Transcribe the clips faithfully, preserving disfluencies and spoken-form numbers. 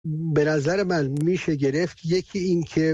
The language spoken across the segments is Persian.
به نظر من میشه گرفت. یکی این که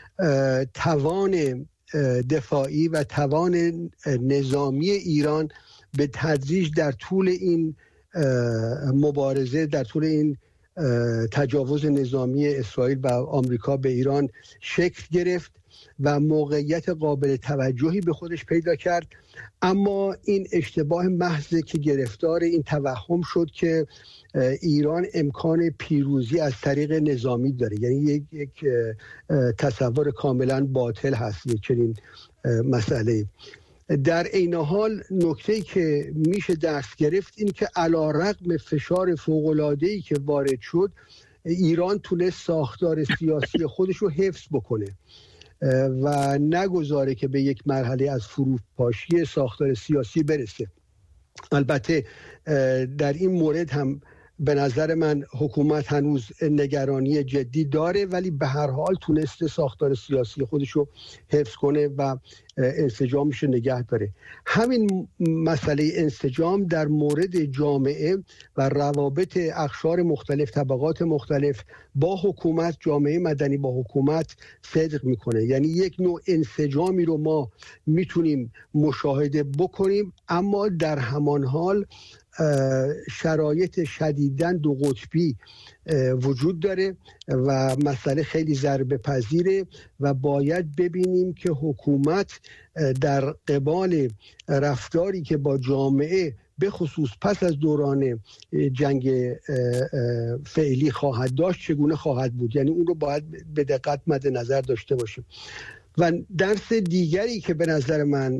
توان دفاعی و توان نظامی ایران به تدریج در طول این مبارزه، در طول این تجاوز نظامی اسرائیل و آمریکا به ایران شکل گرفت و موقعیت قابل توجهی به خودش پیدا کرد. اما این اشتباه محض که گرفتار این توهم شد که ایران امکان پیروزی از طریق نظامی داره، یعنی یک, یک تصور کاملا باطل هست یک چنین مسئله. در این حال نکته‌ای که میشه درس گرفت این که علی‌رغم فشار فوق‌العاده‌ای که وارد شد، ایران تونست ساختار سیاسی خودش رو حفظ بکنه و نگذاره که به یک مرحله از فروپاشی ساختار سیاسی برسه. البته در این مورد هم به نظر من حکومت هنوز نگرانی جدی داره، ولی به هر حال تونسته ساختار سیاسی خودش رو حفظ کنه و انسجامش رو نگه داره. همین مسئله انسجام در مورد جامعه و روابط اقشار مختلف، طبقات مختلف با حکومت، جامعه مدنی با حکومت صدق میکنه. یعنی یک نوع انسجامی رو ما میتونیم مشاهده بکنیم، اما در همان حال شرایط شدیداً دو قطبی وجود داره و مسئله خیلی ضربه پذیره و باید ببینیم که حکومت در قبال رفتاری که با جامعه به خصوص پس از دوران جنگ فعلی خواهد داشت چگونه خواهد بود. یعنی اون رو باید به دقت مد نظر داشته باشیم. و درس دیگری که به نظر من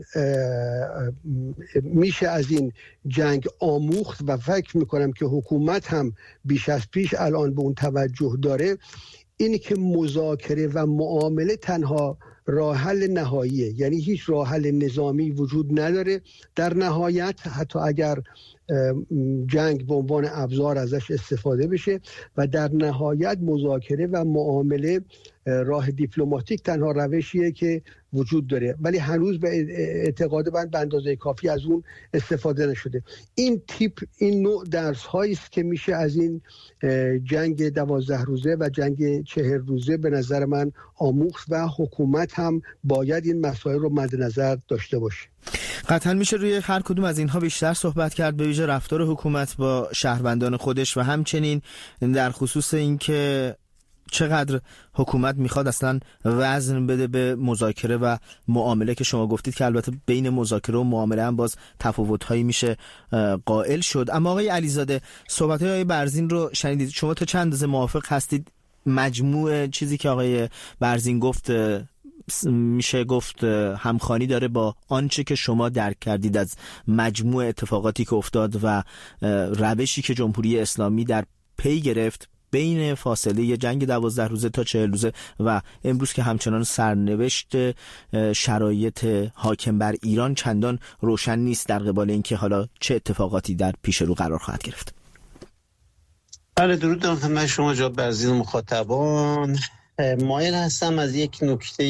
میشه از این جنگ آموخت و فکر میکنم که حکومت هم بیش از پیش الان به اون توجه داره، اینی که مذاکره و معامله تنها راه حل نهاییه. یعنی هیچ راه حل نظامی وجود نداره در نهایت، حتی اگر جنگ به عنوان ابزار ازش استفاده بشه، و در نهایت مذاکره و معامله راه دیپلماتیک تنها روشیه که وجود داره، ولی هنوز به اعتقاد من به اندازه کافی از اون استفاده نشده. این تیپ این نوع درس هایی است که میشه از این جنگ دوازده روزه و جنگ چهر روزه به نظر من آموخت و حکومت هم باید این مسائل رو مد نظر داشته باشه. قطعا میشه روی هر کدوم از اینها بیشتر صحبت کرد، به ویژه رفتار حکومت با شهروندان خودش و همچنین در خصوص اینکه چقدر حکومت میخواد اصلا وزن بده به مذاکره و معامله که شما گفتید که البته بین مذاکره و معامله هم باز تفاوت‌هایی میشه قائل شد. اما آقای علیزاده، صحبت‌های آقای برزین رو شنیدید، شما تا چند اندازه موافق هستید مجموع چیزی که آقای برزین گفت میشه گفت همخوانی داره با آنچه که شما درک کردید از مجموع اتفاقاتی که افتاد و روشی که جمهوری اسلامی در پی گرفت بین فاصله جنگ دوازده روزه تا چهل روزه و امروز که همچنان سرنوشت شرایط حاکم بر ایران چندان روشن نیست در قبال اینکه حالا چه اتفاقاتی در پیش رو قرار خواهد گرفت؟ بله، درود دارم خدمت شما جناب برزین و مخاطبان. مایل هستم از یک نکته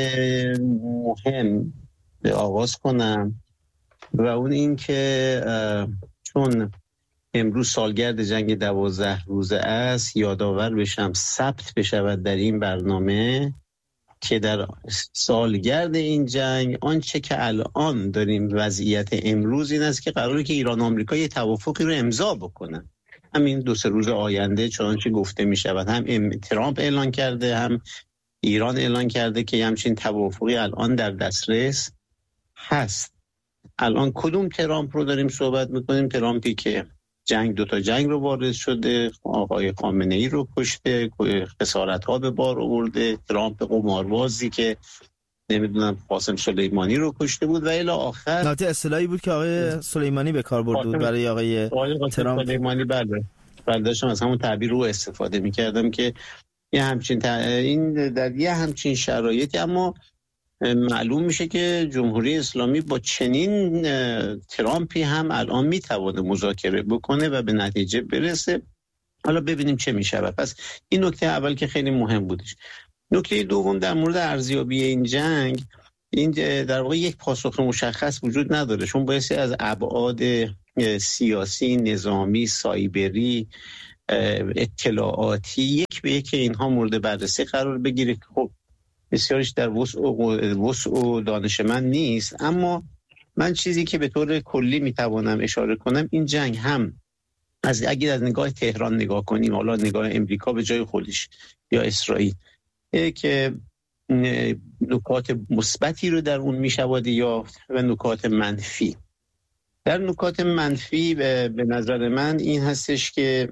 مهم به آغاز کنم و اون این که چون امروز سالگرد جنگ دوازده روزه است، یادآور بشم ثبت بشود در این برنامه که در سالگرد این جنگ آنچه که الان داریم وضعیت امروز این است که قراره که ایران و آمریکا یه توافقی رو امضا بکنن همین دو سه روز آینده، چنانچه گفته می شود. هم ترامپ اعلان کرده، هم ایران اعلان کرده که همچین توافقی الان در دسترس هست. الان کدوم ترامپ رو داریم صحبت میکنیم؟ ترامپی که جنگ دوتا جنگ رو وارد شده، آقای خامنه ای رو کشته، خسارت ها به بار آورده، ترامپ قماربازی که نمیدونم قاسم سلیمانی رو کشته بود و الی آخر. البته اصطلاحی بود که آقای سلیمانی به کار برد بود برای آقای, آقای ترامپ. سلیمانی بله برداشتم از همون تعبیر رو استفاده میکردم که یه همچین ت... این در یه همچین شرایطی، اما معلوم میشه که جمهوری اسلامی با چنین ترامپی هم الان میتونه مذاکره بکنه و به نتیجه برسه. حالا ببینیم چه میشه. پس این نکته اول که خیلی مهم بودش. نکته دوم در مورد ارزیابی این جنگ، این در واقع یک پاسخ مشخص وجود نداره، چون بایستی از ابعاد سیاسی، نظامی، سایبری اطلاعاتی یک به یک اینها مورد بررسی قرار بگیره. خب بسیارش در وسع و وسع و دانش من نیست، اما من چیزی که به طور کلی میتوانم اشاره کنم این جنگ هم از اگر از نگاه تهران نگاه کنیم، حالا نگاه امریکا به جای خودش یا اسرائیل، که نکات مثبتی رو در اون میشود یا و نکات منفی. در نکات منفی به نظر من این هستش که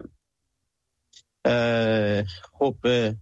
خب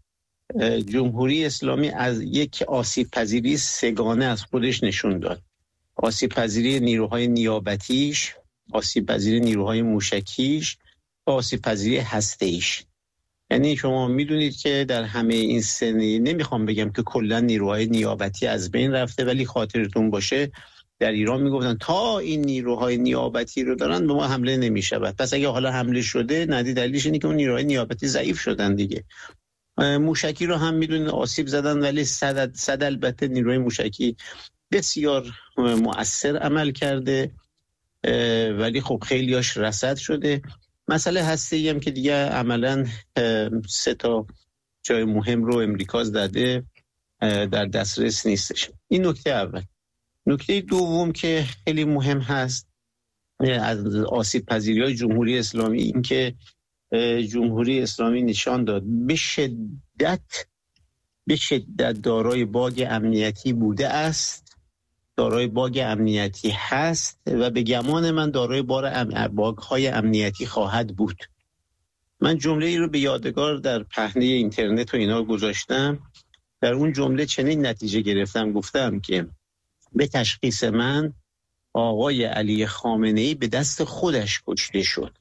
جمهوری اسلامی از یک آسیب پذیری سگانه از خودش نشون داد. آسیب پذیری نیروهای نیابتیش، آسیب پذیری نیروهای موشکیش و آسیب پذیری هسته‌ایش. یعنی شما میدونید که در همه این سنی، نمیخوام بگم که کلا نیروهای نیابتی از بین رفته، ولی خاطرتون باشه در ایران میگفتن تا این نیروهای نیابتی رو دارن به ما حمله نمیشود. پس اگه حالا حمله شده، ندی دلیلش اینه که اون نیروهای نیابتی ضعیف شدن دیگه. موشکی رو هم میدونید آسیب زدن، ولی صد صد البته نیروهای موشکی بسیار مؤثر عمل کرده، ولی خب خیلیاش رصد شده. مسئله هسته‌ای هم که دیگه عملاً سه تا جای مهم رو امریکا زده، در دسترس نیستش. این نکته اول. نکته دوم که خیلی مهم هست از آسیب پذیری‌های جمهوری اسلامی، این که جمهوری اسلامی نشان داد به شدت به شدت دارای باگ امنیتی بوده است، دارای باگ امنیتی هست و به گمان من دارای بار ام... باگ‌های امنیتی خواهد بود. من جمله ای رو به یادگار در پهنه اینترنت و اینا گذاشتم. در اون جمله چنین نتیجه گرفتم، گفتم که به تشخیص من آقای علی خامنه‌ای به دست خودش کشته شد.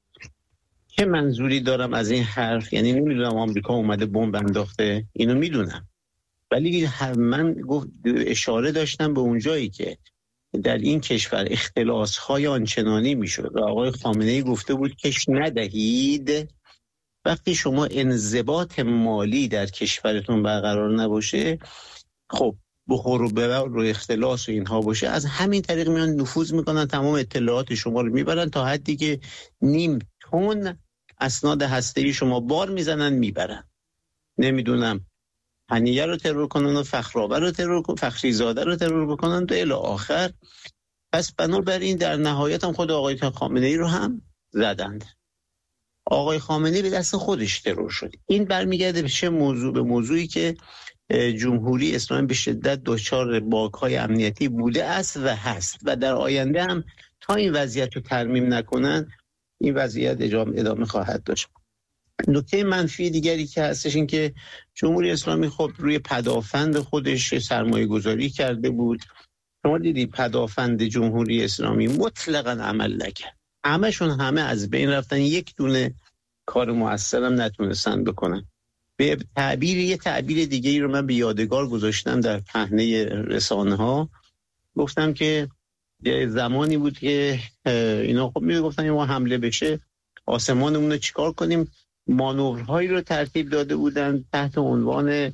چه منظوری دارم از این حرف؟ یعنی نمیدونم آمریکا اومده بمب انداخته، اینو میدونم، ولی من گفت اشاره داشتم به اون جایی که در این کشور اختلاس‌های آنچنانی میشد و آقای خامنه‌ای گفته بود کش ندهید. وقتی شما انضباط مالی در کشورتون برقرار نباشه، خب بخور و ببر و اختلاس و اینها باشه، از همین طریق میان نفوذ میکنن، تمام اطلاعات شما رو میبرن تا حدی که نیم تن اسناد هسته‌ای شما بار میزنن میبرن. نمیدونم هنیه رو ترور کنن و فخرآور رو ترور کنن، فخریزاده رو ترور بکنن و الی آخر. پس بنابراین در نهایت هم خود آقای خامنه‌ای رو هم زدند. آقای خامنه‌ای به دست خودش ترور شد. این برمیگرده به چه موضوع؟ به موضوعی که جمهوری اسلامی به شدت دچار باگ‌های امنیتی بوده است و هست و در آینده هم تا این وضعیت رو ترمیم نکنن این وضعیت ادامه خواهد داشت. نکته منفی دیگری که هستش این که جمهوری اسلامی خب روی پدافند خودش سرمایه گذاری کرده بود. شما دیدید پدافند جمهوری اسلامی مطلقاً عمل نکرد، همشون همه از بین رفتن، یک دونه کار مؤثرم نتونستن بکنن. به تعبیر یه تعبیر دیگه رو من به یادگار گذاشتم در پهنه رسانه ها، گفتم که یه زمانی بود که اینا خب میگفتن ما حمله بشه آسمانمون رو چیکار کنیم، مانورهایی رو ترتیب داده بودن تحت عنوان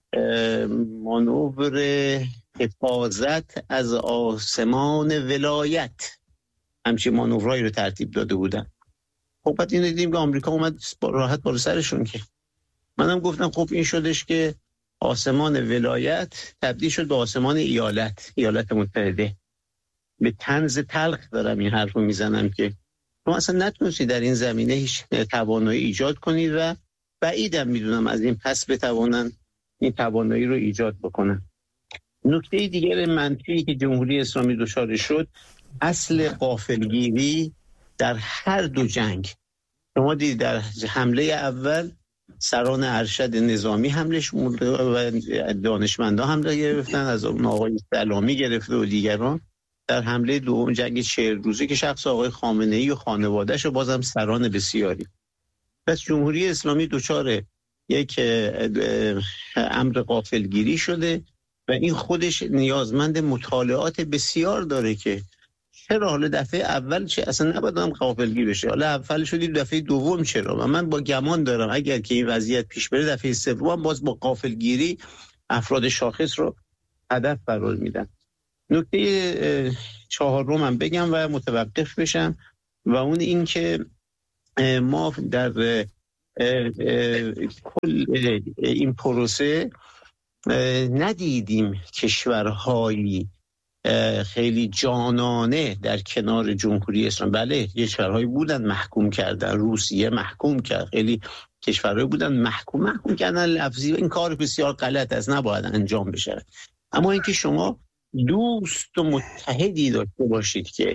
مانور حفاظت از آسمان ولایت، همچین مانورهایی رو ترتیب داده بودن. خب بعد این دیدیم که آمریکا اومد راحت بالا سرشون. که منم گفتم خب این شدش که آسمان ولایت تبدیل شد به آسمان ایالت، ایالات متحده. به طنز تلخ دارم این حرف رو میزنم که شما اصلا نتونستید در این زمینه هیچ توانایی ایجاد کنید و بعیدم میدونم از این پس بتوانن این توانایی رو ایجاد بکنن. نکته دیگر منفی که جمهوری اسلامی دچار شد اصل غافلگیری در هر دو جنگ. شما دیدید در حمله اول سران ارشد نظامی حملش و دانشمندا حمله گرفتن، از اون آقای سلامی گرفته و دیگران. در حمله دوم جنگ چهل روزه که شخص آقای خامنه‌ای و خانواده‌اش و بازم سران بسیاری. پس جمهوری اسلامی دچار یک امر غافلگیری شده و این خودش نیازمند مطالعات بسیار داره که چرا حالا دفعه اول چه اصلا نباید هم غافلگیر بشه، حالا اول شدید دفعه دوم چرا؟ و من با گمان دارم اگر که این وضعیت پیش بره دفعه سوم باز با غافلگیری افراد شاخص رو هدف قرار میدن. نکته چهارم هم بگم و متوقف بشم و اون این که ما در کل این پروسه ندیدیم کشورهایی خیلی جانانه در کنار جمهوری اسلامی. بله یه کشورهایی بودن محکوم کردن، روسیه محکوم کرد، خیلی کشورهایی بودن محکوم محکوم کردن لفظی. این کار بسیار غلط است، نباید انجام بشه. اما اینکه شما دوست و متحدی داشته باشید که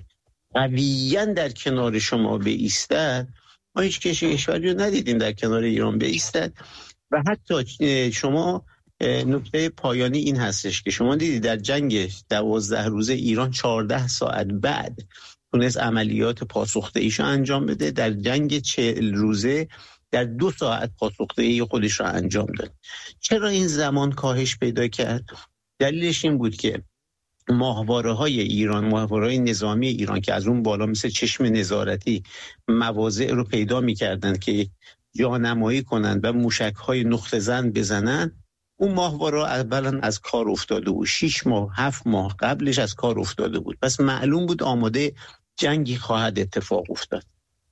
قویاً در کنار شما بایستد، ما هیچ کشوری رو ندیدیم در کنار ایران بایستد. و حتی شما نکته پایانی این هستش که شما دیدید در جنگ دوازده روزه ایران چهارده ساعت بعد تونست عملیات پاسخدهیشو انجام بده، در جنگ چهل روزه در دو ساعت پاسخدهی خودش رو انجام داد. چرا این زمان کاهش پیدا کرد؟ دلیلش این بود که ماهواره های ایران، ماهواره های نظامی ایران که از اون بالا مثل چشم نظارتی مواضع رو پیدا می‌کردند که جانمایی کنند و موشک های نقطه زن بزنن، اون ماهواره اولا از کار افتاده بود. شش ماه هفت ماه قبلش از کار افتاده بود. پس معلوم بود آماده جنگی خواهد اتفاق افتاد.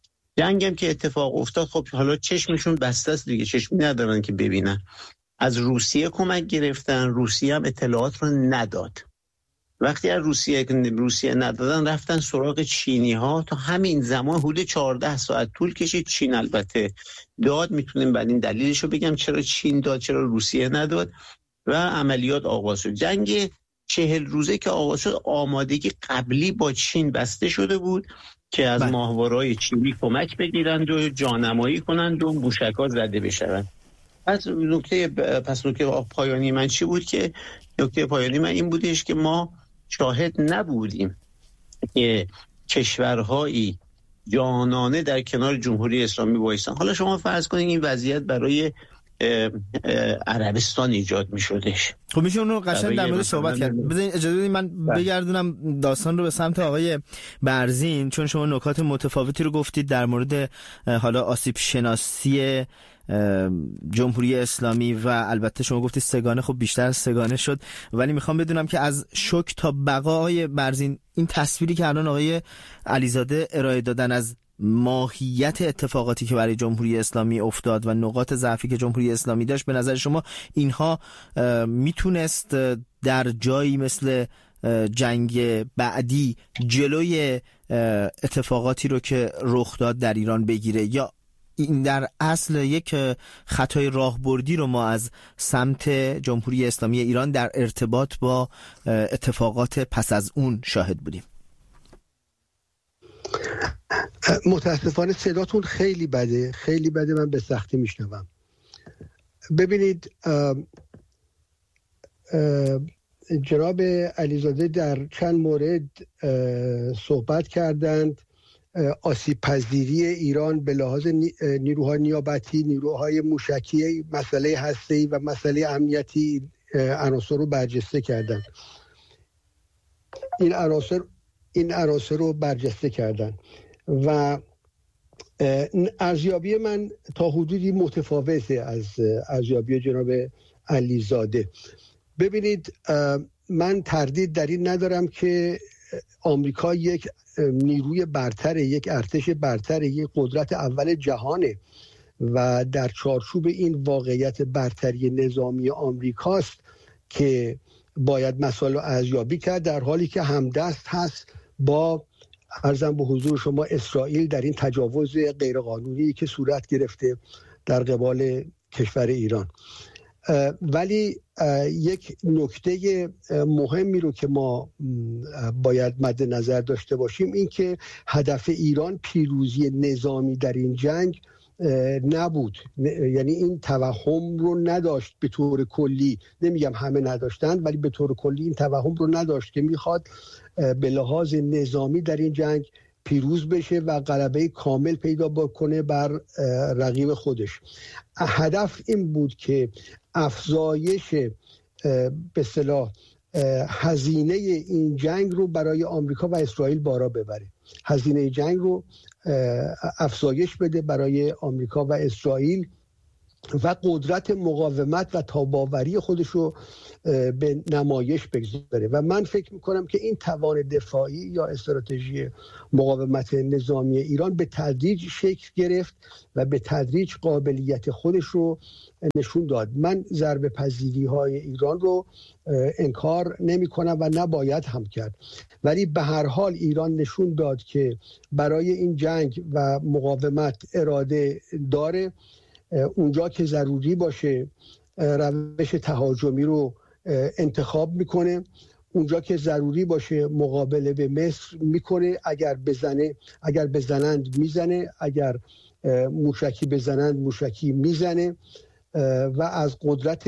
جنگم که اتفاق افتاد، خب حالا چشمشون بسته است دیگه، چشمی ندارن که ببینن. از روسیه کمک گرفتن، روسیه هم اطلاعات رو نداد. وقتی از روسیه روسیه ندادن، رفتن سراغ چینی ها. تا همین زمان حدود چهارده ساعت طول کشید. چین البته داد، میتونیم بعد این دلیلش رو بگم چرا چین داد چرا روسیه نداد، و عملیات آغاز شد. جنگ چهل روزه که آغاز شد، آمادگی قبلی با چین بسته شده بود که از ماهواره‌های چینی کمک بگیرند و جانمایی کنند و موشک‌ها زده بشوند. پس نکته پس نکته پایانی من چی بود؟ که نکته پایانی من این بودش که ما شاهد نبودیم که کشورهایی جانانه در کنار جمهوری اسلامی بایستن. حالا شما فرض کنید این وضعیت برای اه اه عربستان ایجاد می شدش. خب میشه اون رو قشنگ در مورد صحبت کرد. بذارید اجازه بدید من بگردونم داستان رو به سمت آقای برزین، چون شما نکات متفاوتی رو گفتید در مورد حالا آسیب شناسی جمهوری اسلامی و البته شما گفتید سگانه، خب بیشتر سگانه شد، ولی میخوام بدونم که از شوک تا بقای برزین این تصویری که الان آقای علیزاده ارائه دادن از ماهیت اتفاقاتی که برای جمهوری اسلامی افتاد و نقاط ضعفی که جمهوری اسلامی داشت، به نظر شما اینها میتونست در جایی مثل جنگ بعدی جلوی اتفاقاتی رو که رخ داد در ایران بگیره، یا این در اصل یک خطای راهبردی رو ما از سمت جمهوری اسلامی ایران در ارتباط با اتفاقات پس از اون شاهد بودیم؟ متاسفانه صداتون خیلی بده، خیلی بده، من به سختی میشنوم. ببینید اه اه جناب علیزاده در چند مورد صحبت کردند. آسیب پذیری ایران به لحاظ نیروهای نیابتی، نیروهای موشکی، مسئله هسته‌ای و مسئله امنیتی عناصر رو برجسته کردند. این عناصر این عناصر رو برجسته کردن و ارزیابی من تا حدودی متفاوته از ارزیابی جناب علیزاده. ببینید من تردید در این ندارم که آمریکا یک نیروی برتره، یک ارتش برتره، یک قدرت اول جهانه و در چارچوب این واقعیت برتری نظامی آمریکاست که باید مسائل رو ارزیابی کرد، در حالی که همدست هست با عرضم به حضور شما اسرائیل در این تجاوز غیرقانونی که صورت گرفته در قبال کشور ایران. ولی یک نکته مهمی رو که ما باید مد نظر داشته باشیم این که هدف ایران پیروزی نظامی در این جنگ نبود، یعنی این توهم رو نداشت به طور کلی، نمیگم همه نداشتن ولی به طور کلی این توهم رو نداشت که میخواد به لحاظ نظامی در این جنگ پیروز بشه و غلبه کامل پیدا بکنه بر رقیب خودش. هدف این بود که افزایش به اصطلاح هزینه این جنگ رو برای آمریکا و اسرائیل بالا ببره، هزینه جنگ رو افزایش بده برای آمریکا و اسرائیل و قدرت مقاومت و تاباوری خودش رو به نمایش بگذاره. و من فکر میکنم که این توان دفاعی یا استراتژی مقاومت نظامی ایران به تدریج شکل گرفت و به تدریج قابلیت خودش رو نشون داد. من ضربه پذیری های ایران رو انکار نمی کنم و نباید هم کرد، ولی به هر حال ایران نشون داد که برای این جنگ و مقاومت اراده داره. اونجا که ضروری باشه روش تهاجمی رو انتخاب میکنه، اونجا که ضروری باشه مقابله به مصر میکنه، اگر بزنه اگر بزنند میزنه، اگر موشکی بزنند موشکی میزنه و از قدرت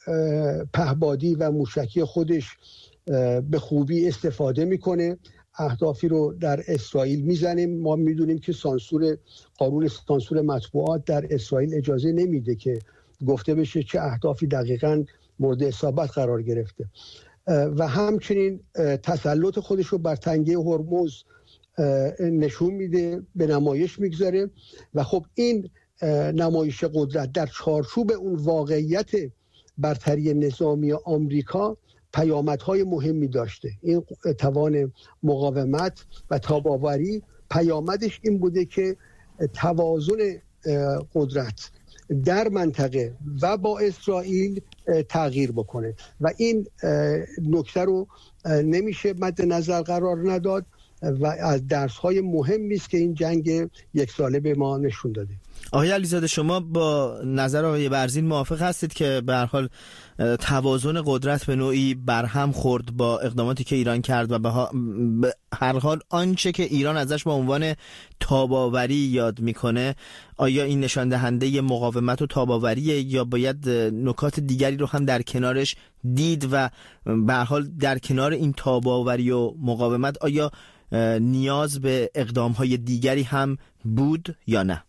پهبادی و موشکی خودش به خوبی استفاده میکنه. اهدافی رو در اسرائیل میزنه. ما میدونیم که سانسور قانون سانسور مطبوعات در اسرائیل اجازه نمیده که گفته بشه چه اهدافی دقیقاً مورد اصابت قرار گرفته و همچنین تسلط خودش رو بر تنگه هرمز نشون میده، به نمایش میگذاره. و خب این نمایش قدرت در چارچوب اون واقعیت برتری نظامی آمریکا پیامدهای مهمی داشته. این توان مقاومت و تاباوری پیامدش این بوده که توازن قدرت در منطقه و با اسرائیل تغییر بکنه و این نکته رو نمیشه مد نظر قرار نداد و از درس‌های مهمی است که این جنگ یک ساله به ما نشون داده. آقای علیزاده، شما با نظر آقای برزین موافق هستید که به هر حال توازن قدرت به نوعی برهم خورد با اقداماتی که ایران کرد و به هر حال آنچه که ایران ازش با عنوان تاباوری یاد میکنه، آیا این نشان دهنده مقاومت و تاباوریه یا باید نکات دیگری رو هم در کنارش دید و به هر حال در کنار این تاباوری و مقاومت آیا نیاز به اقدام‌های دیگری هم بود یا نه؟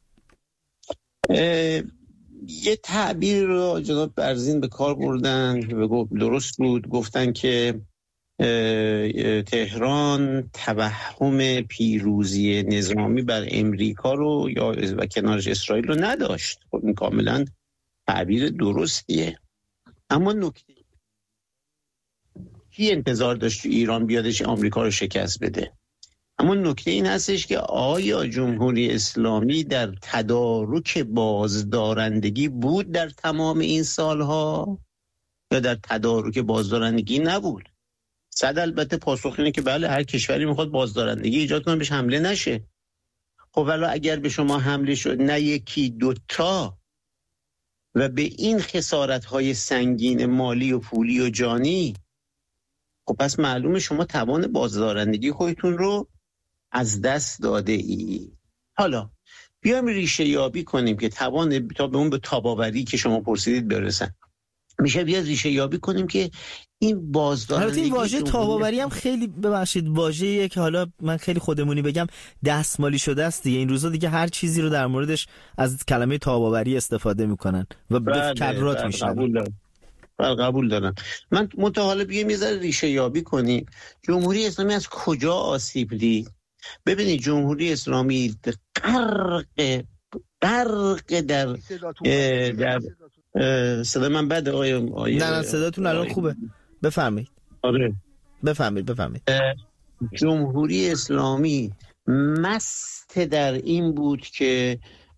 یه تعبیر رو جناب برزین به کار بردن و درست بود. گفتن که تهران توهم پیروزی نظامی بر امریکا رو یا و کنارش اسرائیل رو نداشت. خب این کاملا تعبیر درستیه، اما نکته کی انتظار داشت ایران بیادش آمریکا رو شکست بده؟ اما نکته این هستش که آیا جمهوری اسلامی در تدارک بازدارندگی بود در تمام این سالها یا در تدارک بازدارندگی نبود؟ صد البته پاسخ اینه که بله، هر کشوری میخواد بازدارندگی ایجاد کنه بهش حمله نشه. خب ولی اگر به شما حمله شد نه یکی دوتا و به این خسارت‌های سنگین مالی و پولی و جانی، خب پس معلومه شما توان بازدارندگی خودتون رو از دست داده ای. حالا بیایم ریشه یابی کنیم که توان تا به اون به تاباوری که شما پرسیدید برسن. میشه بیاد ریشه یابی کنیم که این بازدارندگی، این واژه تاباوری هم خیلی ببخشید واژه‌ایه که حالا من خیلی خودمونی بگم دستمالی شده است دیگه. این روزا دیگه هر چیزی رو در موردش از کلمه تاباوری استفاده میکنن و به کررات میشن. قبول دارم. قبول دارم. من متحالا بیایم یه ذره ریشه یابی کنیم. جمهوری اسلامی از کجا آسیب دید؟ ببینید جمهوری اسلامی غرق غرق در در صدا من بد آقای نه نه صداتون الان خوبه، بفرمایید. آره بفرمایید بفرمایید. جمهوری اسلامی مست در این بود که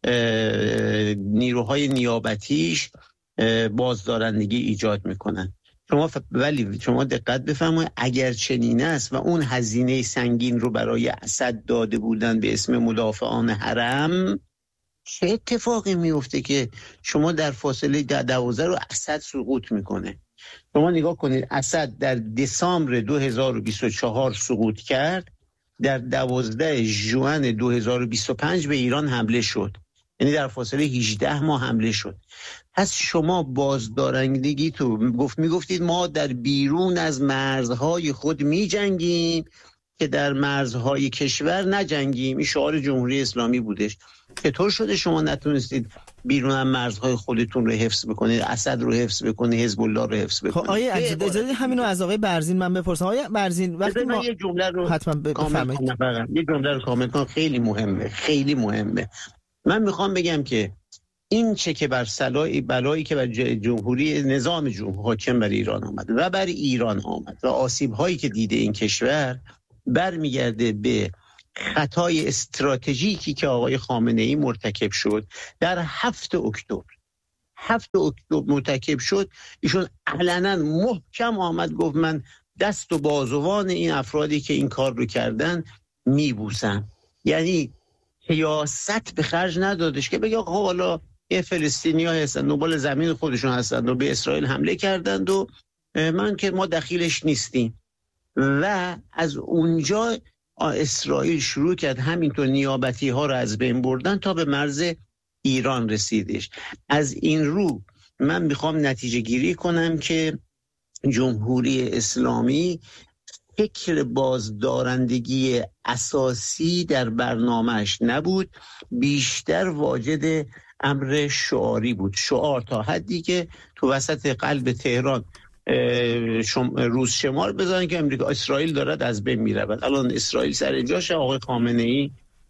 نیروهای نیابتیش بازدارندگی ایجاد میکنن. شما ف... ولی شما دقت بفرمایید اگر چنین است و اون هزینه سنگین رو برای اسد داده بودن به اسم مدافعان حرم، چه اتفاقی میفته که شما در فاصله دوازده رو اسد سقوط میکنه؟ شما نگاه کنید، اسد در دسامبر دو هزار و بیست و چهار سقوط کرد، در دوازده ژوئن دو هزار و بیست و پنج به ایران حمله شد، یعنی در فاصله هجده ماه حمله شد. پس شما بازدارندگی تو گفت میگفتید ما در بیرون از مرزهای خود میجنگیم که در مرزهای کشور نجنگیم. این شعار جمهوری اسلامی بودش. چطور شده شما نتونستید بیرون از مرزهای خودتون رو حفظ بکنید، اسد رو حفظ بکنید، حزب الله رو حفظ بکنید؟ آقای عجیب اجازه همینو از آقای برزین من بپرسم. آقای برزین وقتی ما یه جمله رو حتما بفرمایید. یه جمله رو کامل کنم، خیلی مهمه، خیلی مهمه. من میخوام بگم که این چه که بر سلای بلایی که بر جمهوری نظام جمهوری حاکم بر ایران آمد و بر ایران آمد و آسیب هایی که دیده این کشور برمیگرده به خطای استراتژیکی که آقای خامنه ای مرتکب شد در هفت اکتبر. هفت اکتبر مرتکب شد. ایشون علنا محکم آمد گفت من دست و بازوان این افرادی که این کار رو کردن میبوسم. یعنی سیاست به خرج ندادش که بگه آقا حالا یه فلسطینی ها هستن دنبال زمین خودشون هستند و به اسرائیل حمله کردند و من که ما دخیلش نیستیم. و از اونجا اسرائیل شروع کرد همینطور نیابتی ها رو از بین بردن تا به مرز ایران رسیدش. از این رو من میخوام نتیجه گیری کنم که جمهوری اسلامی فکر بازدارندگی اساسی در برنامهش نبود، بیشتر واجد امر شعاری بود. شعار تا حدی که تو وسط قلب تهران شم... روز شمار بزنن که امریکا اسرائیل دارد از بین میرود. الان اسرائیل سر جاش، آقای خامنه ای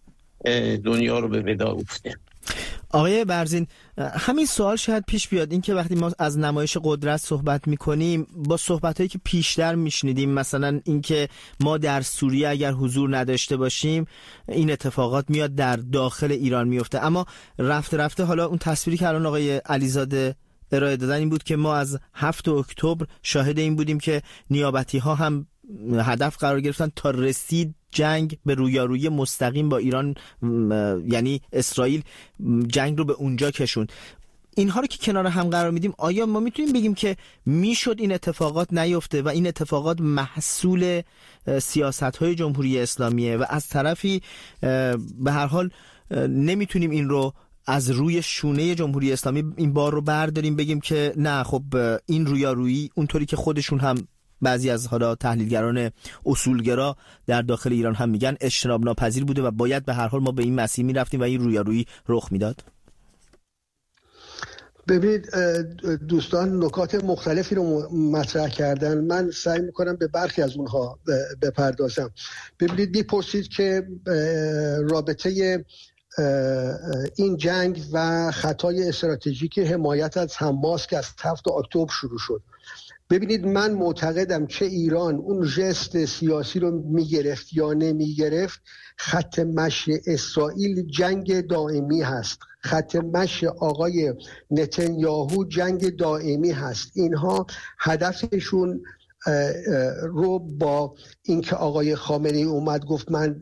دنیا رو به ودا افته. آقای برزین، همین سوال شاید پیش بیاد، این که وقتی ما از نمایش قدرت صحبت میکنیم با صحبتایی که پیشتر میشنیدیم، مثلا اینکه ما در سوریه اگر حضور نداشته باشیم این اتفاقات میاد در داخل ایران میفته، اما رفته رفته حالا اون تصویری که الان آقای علیزاده ارائه دادن این بود که ما از هفت اکتبر شاهد این بودیم که نیابتی ها هم هدف قرار گرفتن تا رسید جنگ به رویارویی مستقیم با ایران، یعنی اسرائیل جنگ رو به اونجا کشوند. اینها رو که کنار هم قرار میدیم، آیا ما میتونیم بگیم که میشد این اتفاقات نیفته و این اتفاقات محصول سیاست‌های جمهوری اسلامیه و از طرفی به هر حال نمیتونیم این رو از روی شونه جمهوری اسلامی این بار رو برداریم بگیم که نه خب این رویارویی اونطوری که خودشون هم بعضی از حالا تحلیلگران اصولگرا در داخل ایران هم میگن اجتناب ناپذیر بوده و باید به هر حال ما به این مسیر میرفتیم و این رویارویی رخ میداد؟ ببینید دوستان نکات مختلفی رو مطرح کردن، من سعی میکنم به برخی از اونها بپردازم. ببینید میپرسید که رابطه این جنگ و خطای استراتژیک حمایت از حماس که از هفت اکتبر شروع شد. ببینید من معتقدم چه ایران اون ژست سیاسی رو میگرفت یا نمیگرفت، خط مشی اسرائیل جنگ دائمی هست، خط مشی آقای نتانیاهو جنگ دائمی هست. اینها هدفشون رو با اینکه آقای خامنه ای اومد گفت من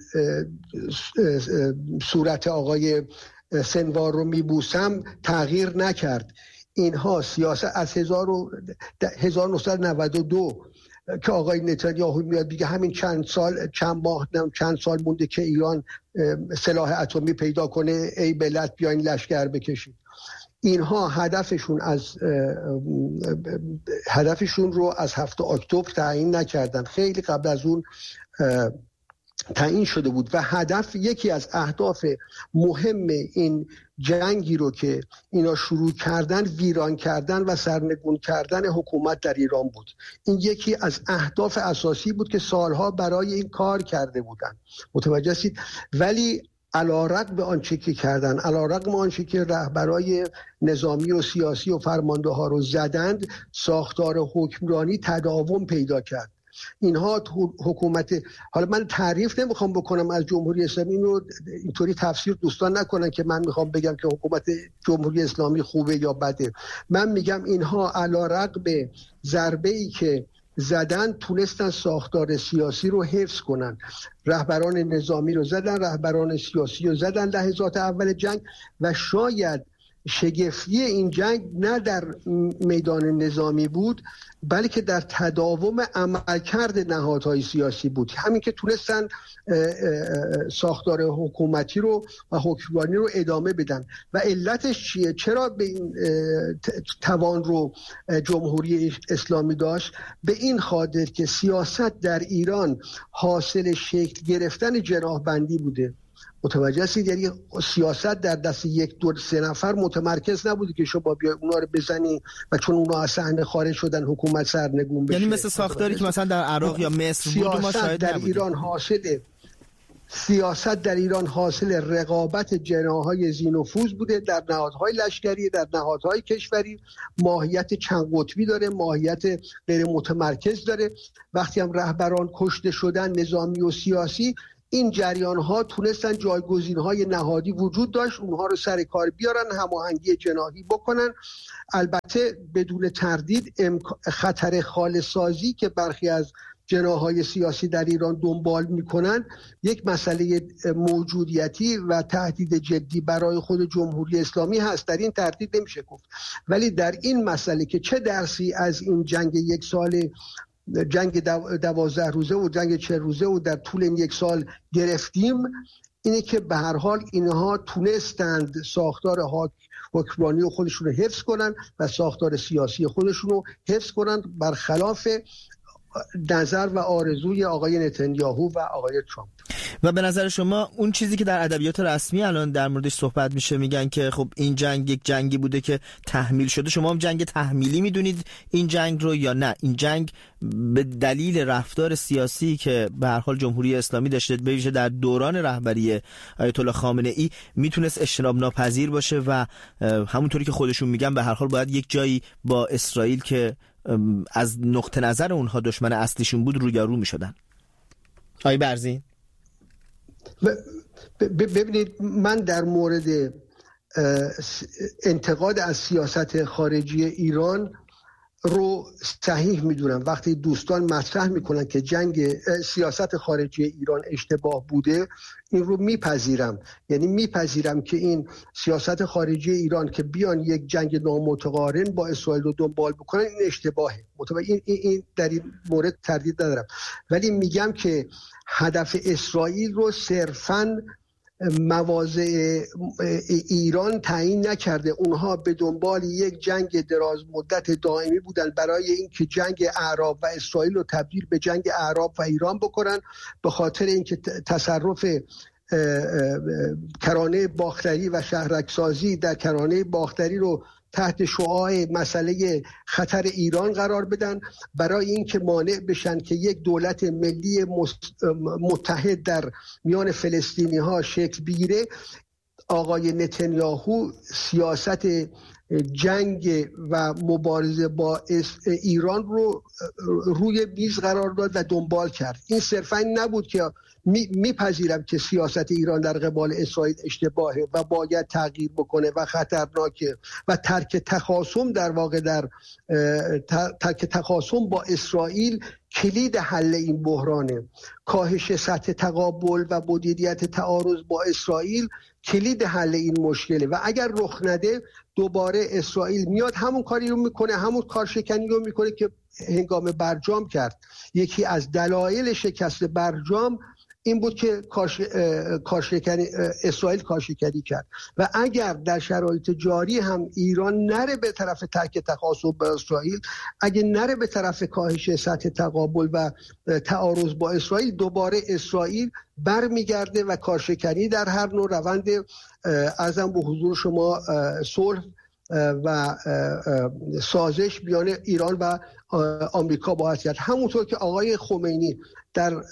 صورت آقای سنوار رو میبوسم تغییر نکرد. اینها سیاست از هزار و نهصد و نود و دو که آقای نتانیاهو میاد دیگه همین چند سال چند ماه چند سال مونده که ایران سلاح اتمی پیدا کنه، ای بلد بیاین لشکر بکشید. اینها هدفشون از هدفشون رو از هفت اکتبر تعیین نکردن، خیلی قبل از اون تعیین شده بود و هدف یکی از اهداف مهم این جنگی رو که اینا شروع کردن ویران کردن و سرنگون کردن حکومت در ایران بود. این یکی از اهداف اساسی بود که سالها برای این کار کرده بودن، متوجه هستید؟ ولی علی‌رغم به آنچه که کردن، علی‌رغم آنچه که رهبرای نظامی و سیاسی و فرمانده ها رو زدند، ساختار حکمرانی تداوم پیدا کرد. اینها حکومت، حالا من تعریف نمیخوام بکنم از جمهوری اسلامی، رو اینطوری تفسیر دوستان نکنن که من میخوام بگم که حکومت جمهوری اسلامی خوبه یا بده. من میگم اینها علی‌رغم ضربه‌ای که زدن تونستن ساختار سیاسی رو حفظ کنن. رهبران نظامی رو زدن، رهبران سیاسی رو زدن لحظات اول جنگ و شاید شگفتی این جنگ نه در میدان نظامی بود بلکه در تداوم عملکرد نهادهای سیاسی بود. همین که تونستن ساختار حکومتی رو و حکمرانی رو ادامه بدن. و علتش چیه؟ چرا به این توان رو جمهوری اسلامی داشت؟ به این خاطر که سیاست در ایران حاصل شکل گرفتن جناح‌بندی بوده. متوجه هستید؟ یعنی سیاست در دست یک دو سه نفر متمرکز نبوده که شما بیا اونا رو بزنی و چون اونا از صحنه خارج شدن حکومت سرنگون بشه. یعنی مثل ساختاری که مثلا در عراق یا مصر بود ما شاهد در نبودیم. ایران حاصل سیاست در ایران حاصل رقابت جناح‌های ذی‌نفوذ بوده، در نهادهای لشکری، در نهادهای کشوری، ماهیت چند قطبی داره، ماهیت غیر متمرکز داره. وقتی هم رهبران کشته شدن نظامی و سیاسی، این جریان‌ها تونستن جایگزین‌های نهادی وجود داشت، اونها رو سر کار بیارن، هماهنگی جناحی بکنن. البته بدون تردید خطر خالص‌سازی که برخی از جناح‌های سیاسی در ایران دنبال میکنن یک مسئله موجودیتی و تهدید جدی برای خود جمهوری اسلامی هست، در این تردید نمیشه گفت. ولی در این مسئله که چه درسی از این جنگ یک سال، جنگ دوازده روزه و جنگ چه روزه و در طول این یک سال گرفتیم، اینه که به هر حال اینها تونستند ساختار حکمرانی خودشون رو حفظ کنن و ساختار سیاسی خودشون رو حفظ کنن، برخلاف نظر و آرزوی آقای نتانیاهو و آقای ترامپ. و به نظر شما اون چیزی که در ادبیات رسمی الان در موردش صحبت میشه، میگن که خب این جنگ یک جنگی بوده که تحمیل شده، شما هم جنگ تحمیلی میدونید این جنگ رو یا نه؟ این جنگ به دلیل رفتار سیاسی که به هر حال جمهوری اسلامی داشته به ویژه در دوران رهبری آیت الله خامنه ای میتونست اجتناب ناپذیر باشه و همونطوری که خودشون میگن به هر حال باید یک جایی با اسرائیل که از نقطه نظر اونها دشمن اصلیشون بود رویارو میشدن. آقای برزین، ببینید من در مورد انتقاد از سیاست خارجی ایران رو صحیح میدونم. وقتی دوستان مطرح میکنن که جنگ سیاست خارجی ایران اشتباه بوده، این رو میپذیرم. یعنی میپذیرم که این سیاست خارجی ایران که بیان یک جنگ نامتقارن با اسرائیل رو دنبال بکنن این اشتباهه. این, این, این در این مورد تردید ندارم. ولی میگم که هدف اسرائیل رو صرفاً مواضع ایران تعیین نکرده. اونها به دنبال یک جنگ دراز مدت دائمی بودن برای اینکه جنگ اعراب و اسرائیل رو تبدیل به جنگ اعراب و ایران بکنن، به خاطر اینکه تصرف کرانه باختری و شهرکسازی در کرانه باختری رو تحت شعاع مسئله خطر ایران قرار بدن، برای اینکه مانع بشن که یک دولت ملی متحد در میان فلسطینی ها شکل بگیره. آقای نتانیاهو سیاست جنگ و مبارزه با ایران رو روی میز قرار داد و دنبال کرد. این صرفا نبود که میپذیرم که سیاست ایران در قبال اسرائیل اشتباهه و باید تغییر بکنه و خطرناکه و ترک تخاصم در واقع در ترک تخاصم با اسرائیل کلید حل این بحرانه. کاهش سطح تقابل و مدیریت تعارض با اسرائیل کلید حل این مشکله و اگر رخ نده دوباره اسرائیل میاد همون کاری رو میکنه، همون کارشکنی رو میکنه که هنگام برجام کرد. یکی از دلایل شکست برجام این بود که کارش... کارشکنی اسرائیل کارشکنی کرد و اگر در شرایط جاری هم ایران نره به طرف ترک تخاصم با اسرائیل، اگه نره به طرف کاهش سطح تقابل و تعارض با اسرائیل، دوباره اسرائیل برمیگرده و کارشکنی در هر نوع روند ارزم به حضور شما صلح و سازش میان ایران و آمریکا باید کرد. همونطور که آقای خمینی در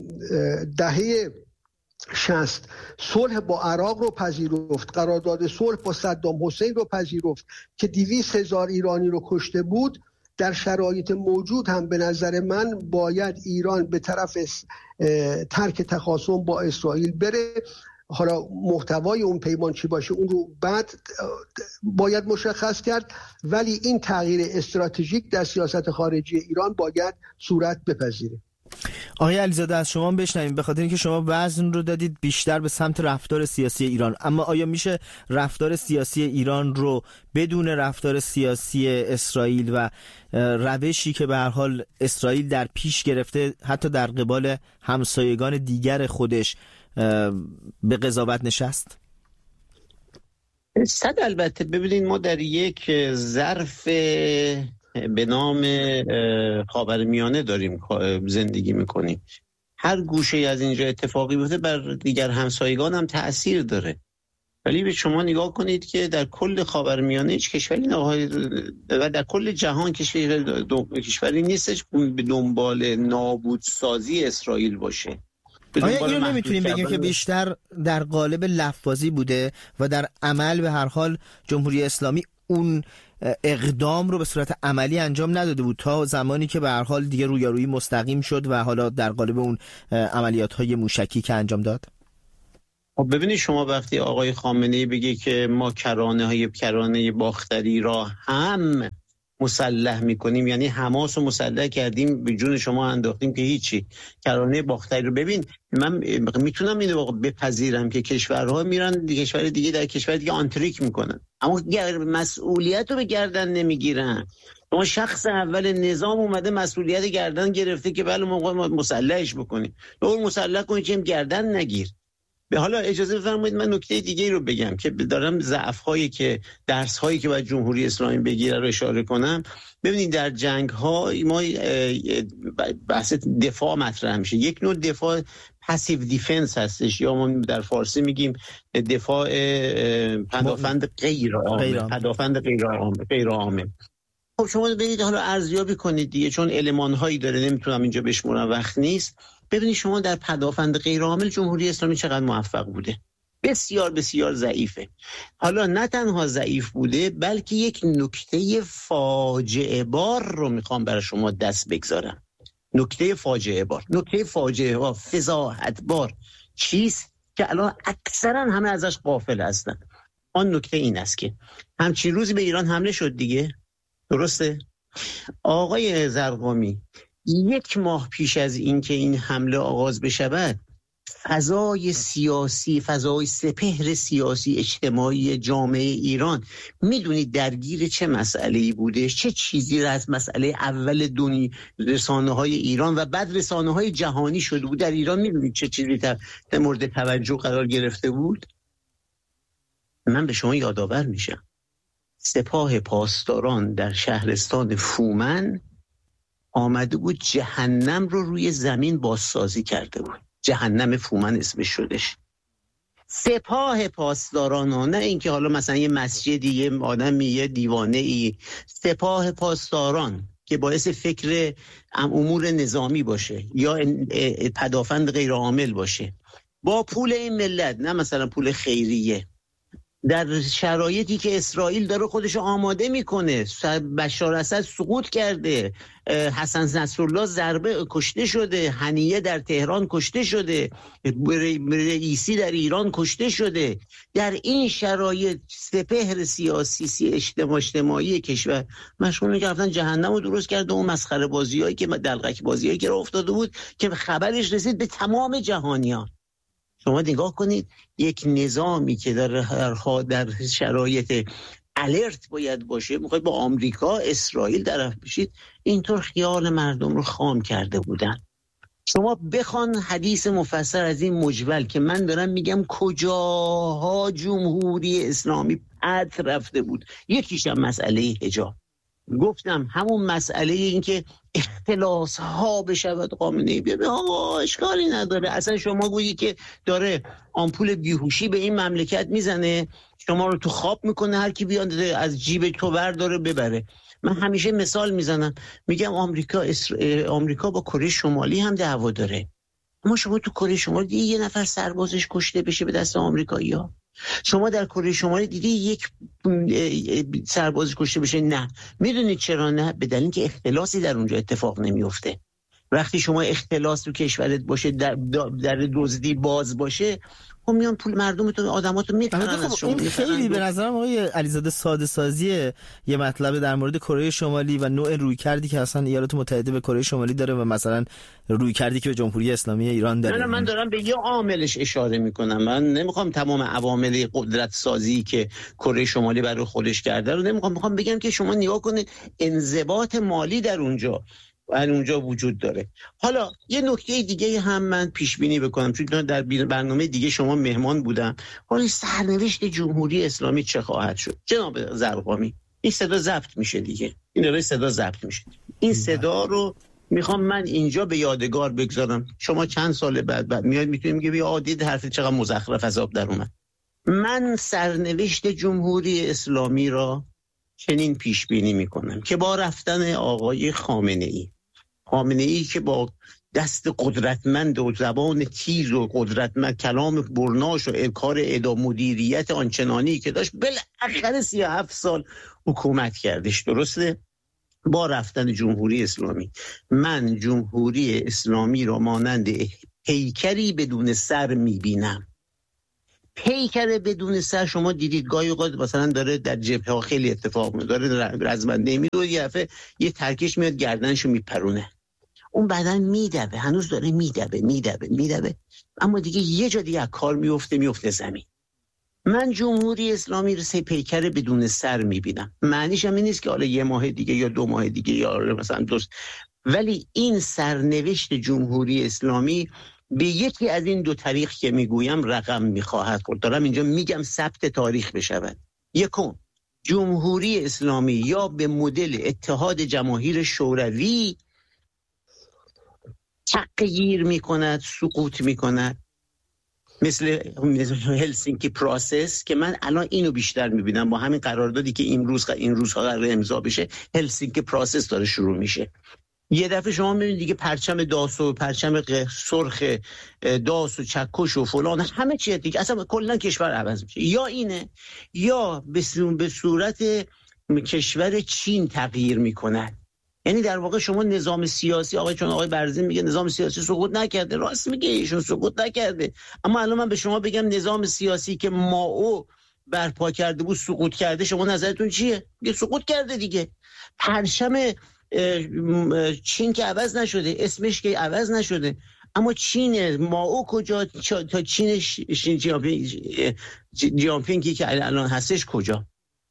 دهه شصت صلح با عراق رو پذیرفت، قرارداد صلح با صدام حسین رو پذیرفت که دویست هزار ایرانی رو کشته بود، در شرایط موجود هم به نظر من باید ایران به طرف ترک تخاصم با اسرائیل بره. حالا محتوای اون پیمان چی باشه اون رو بعد باید مشخص کرد، ولی این تغییر استراتژیک در سیاست خارجی ایران باید صورت بپذیره. آقای علیزاده از شما بشنویم، به خاطر اینکه شما وزن رو دادید بیشتر به سمت رفتار سیاسی ایران، اما آیا میشه رفتار سیاسی ایران رو بدون رفتار سیاسی اسرائیل و روشی که به هر حال اسرائیل در پیش گرفته حتی در قبال همسایگان دیگر خودش به قضاوت نشست؟ صد البته. ببینید ما در یک ظرف به نام خاورمیانه داریم زندگی میکنیم. هر گوشه از اینجا اتفاقی بوده بر دیگر همسایگان هم تأثیر داره. ولی به شما نگاه کنید که در کل خاورمیانه هیچ کشوری و در کل جهان کشوری نیستش به دنبال نابودسازی اسرائیل باشه. آیا اینو نمیتونیم بگیم که بیشتر در قالب لفظی بوده و در عمل به هر حال جمهوری اسلامی اون اقدام رو به صورت عملی انجام نداده بود تا زمانی که به هر حال دیگه رویارویی مستقیم شد و حالا در قالب اون عملیات‌های موشکی که انجام داد؟ ببینید شما وقتی آقای خامنه‌ای بگه که ما کرانه های کرانه باختری را هم مسلح میکنیم، یعنی حماس رو مسلح کردیم به جون شما انداختیم که هیچی، کرانه باختری رو ببین. من میتونم اینو بپذیرم که کشورها میرن کشور دیگه در کشور دیگه آنتریک میکنن، اما مسئولیت رو به گردن نمیگیرن. اما شخص اول نظام اومده مسئولیت گردن گرفته که بله ما مسلحش بکنیم، اون مسلح کنید که گردن نگیر. به حالا اجازه بفرمایید من نکته دیگه رو بگم که دارم ضعف‌هایی که درس‌هایی که باید جمهوری اسلامی بگیره رو اشاره کنم. ببینید در جنگ‌ها ما بحث دفاع مطرح میشه. یک نوع دفاع پاسیو دیفنس هستش یا ما در فارسی میگیم دفاع پدافند غیر عامل، پدافند غیر عامل، غیر عامل. خب شما ببینید حالا ارزیابی کنید دیگه، چون المان‌هایی داره نمیتونم اینجا بشمرم وقت نیست. ببینید شما در پدافند غیر عامل جمهوری اسلامی چقدر موفق بوده. بسیار بسیار ضعیفه. حالا نه تنها ضعیف بوده بلکه یک نکته فاجعه بار رو میخوام برای شما دست بگذارم. نکته فاجعه بار، نکته فاجعه بار، فضاحت بار چیست که الان اکثرا همه ازش غافل هستن. آن نکته این است که همچین روزی به ایران حمله شد دیگه، درسته؟ آقای زرقامی یک ماه پیش از این که این حمله آغاز بشود فضای سیاسی، فضای سپهر سیاسی اجتماعی جامعه ایران میدونید درگیر چه مسئله‌ای بوده؟ چه چیزی را از مسئله اول دنیا رسانه‌های ایران و بعد رسانه‌های جهانی شده بود در ایران؟ میدونید چه چیزی در مورد توجه قرار گرفته بود؟ من به شما یادآور میشم سپاه پاسداران در شهرستان فومن آمده بود جهنم رو روی زمین بازسازی کرده بود. جهنم فومن اسمش شدش. سپاه پاسداران ها، نه اینکه حالا مثلا یه مسجدی یه آدمی یه دیوانه ای، سپاه پاسداران که باعث فکر امور نظامی باشه یا پدافند غیر عامل باشه با پول این ملت، نه مثلا پول خیریه، در شرایطی که اسرائیل داره خودش آماده میکنه، بشار اسد سقوط کرده، حسن نصرالله ضربه کشته شده، هنیه در تهران کشته شده، رئیسی در ایران کشته شده، در این شرایط سپهر سیاسی اجتماع اجتماعی کشور مشغول کردن جهنم رو درست کرده. اون مسخره بازیایی که دلقک بازیایی که راه افتاده بود که خبرش رسید به تمام جهانیان. شما نگاه کنید یک نظامی که در در شرایط الرت باید باشه، میخواید با آمریکا اسرائیل طرف بشید، اینطور خیال مردم رو خام کرده بودن. شما بخوان حدیث مفصل از این مجول که من دارم میگم کجاها جمهوری اسلامی پد رفته بود. یکیش هم مسئله حجاب، گفتم همون مسئله این که اختلاس ها بشود خامنه‌ای بیاد، آقا اشکالی نداره. اصلا شما گویی که داره آمپول بیهوشی به این مملکت میزنه، شما رو تو خواب میکنه، هر کی بیاد از جیب تو برداره ببره. من همیشه مثال میزنم، میگم آمریکا اسر... آمریکا با کره شمالی هم دعوا داره، اما شما تو کره شمالی دیدی یه نفر سربازش کشته بشه به دست آمریکایی‌ها؟ شما در کره شمالی دیدی یک سرباز کشته بشه؟ نه. میدونید چرا نه؟ به دلیل اینکه اختلاسی در اونجا اتفاق نمیفته. وقتی شما اختلاس تو کشورت باشه، در در دزدی باز باشه، خب میان پول مردمتون آدماتون میتونن از شما. این خیلی به نظرم آقای علیزاده ساده سازی یه مطلب در مورد کره شمالی و نوع رویکردی که اصلا ایالات متحده به کره شمالی داره و مثلا رویکردی که به جمهوری اسلامی ایران داره. نه من دارم به یه عاملش اشاره میکنم. من نمیخوام تمام عوامل قدرت سازی که کره شمالی برای خودش کرده رو نمیخوام، میخوام بگم که شما نگاه کنید انضباط مالی در اونجا اونجا وجود داره. حالا یه نکته دیگه هم من پیش بینی بکنم، چون در برنامه دیگه شما مهمان بودم. حالا سرنوشت جمهوری اسلامی چه خواهد شد؟ جناب زرقامی، این صدا ضبط میشه دیگه، این داره صدا ضبط میشه. این صدا رو میخوام من اینجا به یادگار بگذارم. شما چند سال بعد بعد میاد میتونیم میگه بیا عادی حرف چقدر مزخرف از آب در اومد. من سرنوشت جمهوری اسلامی را چنین پیش بینی میکنم که با رفتن آقای خامنه‌ای خامنه‌ای که با دست قدرتمند و زبان تیز و قدرتمند، کلام برناش و کار اداره مدیریت آنچنانی که داشت، بالاخره سی و هفت سال حکومت کردش. درسته؟ با رفتن جمهوری اسلامی من جمهوری اسلامی را مانند پیکری بدون سر میبینم. پیکر بدون سر شما دیدید گاهی اوقات مثلا داره در جبهه ها خیلی اتفاق میفته، داره رزمنده میدوه، یه دفعه یه ترکش میاد گردنشو میپرونه، اون بعدن میدوه، هنوز داره میدوه میدوه میدوه اما دیگه یه جا دیگه کار میفته میفته زمین. من جمهوری اسلامی رو سه پیکر بدون سر میبینم. معنیش هم این نیست که حالا یه ماه دیگه یا دو ماه دیگه یا مثلا دوست، ولی این سرنوشت جمهوری اسلامی به یکی از این دو طریق که میگویم رقم میخواهد خورد. دارم اینجا میگم ثبت تاریخ بشود. یکم، جمهوری اسلامی یا به مدل اتحاد جماهیر شوروی تغییر میکند، سقوط میکند، مثل هلسینکی پروسس که من الان اینو بیشتر میبینم با همین قراردادی که این روز این روزها قرار امضا بشه، هلسینکی پروسس داره شروع میشه. یه دفعه شما میبینید دیگه پرچم داس و پرچم سرخ داس و چکش و فلان همه چیه دیگه، اصلا کلا کشور عوض میشه. یا اینه یا به صورت کشور چین تغییر میکنه. یعنی در واقع شما نظام سیاسی، آقای چون آقای برزین میگه نظام سیاسی سقوط نکرده، راست میگه ایشون سقوط نکرده، اما الان من به شما بگم نظام سیاسی که مائو برپا کرده بود سقوط کرده، شما نظرتون چیه؟ میگه سقوط کرده دیگه. پرچم چین که عوض نشده، اسمش که عوض نشده، اما چین مائو کجا تا چین شین جیانپینگی که الان هستش کجا؟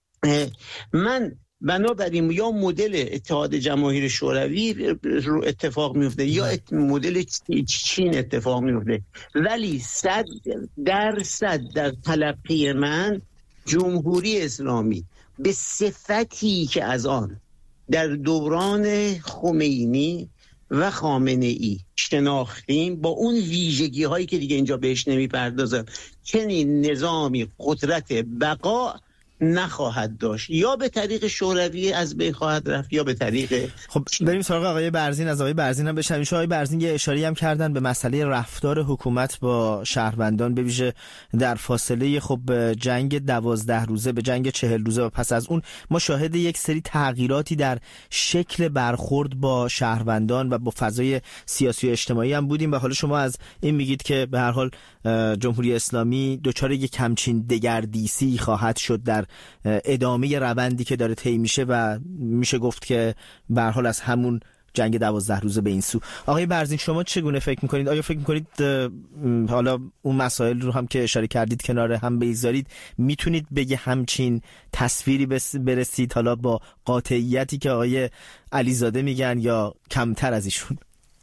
من بنابراین یا مدل اتحاد جماهیر شوروی رو اتفاق میفته یا مدل چین اتفاق میفته، ولی صد درصد در تلقی من جمهوری اسلامی به صفتی که از آن در دوران خمینی و خامنه ای شناختیم، با اون ویژگی هایی که دیگه اینجا بهش نمیپردازم، چنین نظامی قدرت بقا نخواهد داشت. یا به طریق شوروی از بین خواهد رفت یا به طریق. خب بریم سراغ آقای برزین. از آقای برزین هم بشنویم. آقای برزین یه اشاره هم کردن به مسئله رفتار حکومت با شهروندان، به ویژه در فاصله خب جنگ دوازده روزه به جنگ چهل روزه و پس از اون ما شاهد یک سری تغییراتی در شکل برخورد با شهروندان و با فضای سیاسی و اجتماعی هم بودیم و حالا شما از این میگید که به هر حال جمهوری اسلامی دچار یک همچین دگردیسی خواهد شد در ادامه روندی که داره طی میشه و میشه گفت که به هر حال از همون جنگ دوازده روزه به این سو. آقای برزین شما چگونه فکر میکنید؟ آیا فکر میکنید حالا اون مسائل رو هم که اشاره کردید کنار هم بگذارید، میتونید بگه همچین تصویری برسید حالا با قاطعیتی که آقای علیزاده میگن یا کمتر از ایشون؟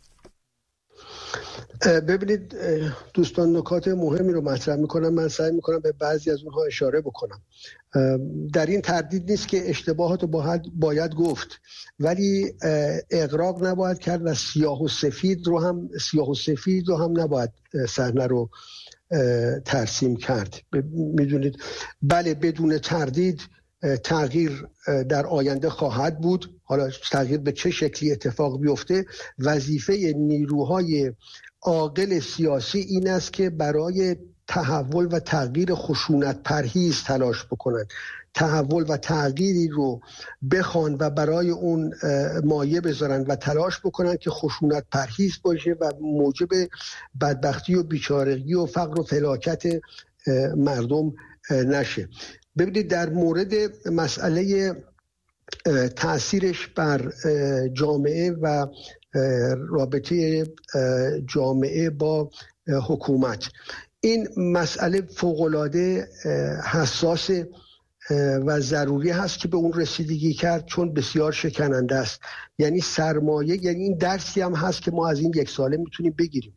ببینید دوستان، نکات مهمی رو مطرح میکنم، من سعی میکنم به بعضی از اونها اشاره بکنم. در این تردید نیست که اشتباهات رو باید, باید گفت، ولی اغراق نباید کرد و سیاه و سفید رو هم سیاه و سفید رو هم نباید صحنه رو ترسیم کرد. میدونید بله بدون تردید تغییر در آینده خواهد بود. حالا تغییر به چه شکلی اتفاق بیفته، وظیفه نیروهای عاقل سیاسی این است که برای تحول و تغییر خشونت پرهیز تلاش بکنند، تحول و تغییری رو بخوان و برای اون مایه بذارن و تلاش بکنن که خشونت پرهیز باشه و موجب بدبختی و بیچارگی و فقر و فلاکت مردم نشه. ببینید در مورد مسئله تأثیرش بر جامعه و رابطه جامعه با حکومت، این مسئله فوق‌العاده حساس و ضروری هست که به اون رسیدگی کرد، چون بسیار شکننده است. یعنی سرمایه، یعنی این درسی هم هست که ما از این یک ساله میتونیم بگیریم،